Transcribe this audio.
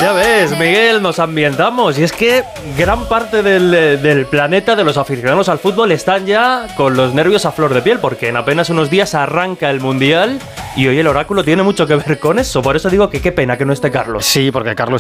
Ya ves, Miguel, nos ambientamos. Y es que gran parte del planeta, de los aficionados al fútbol, están ya con los nervios a flor de piel, porque en apenas unos días arranca el Mundial y hoy el oráculo tiene mucho que ver con eso. Por eso digo que qué pena que no esté Carlos. Sí, porque Carlos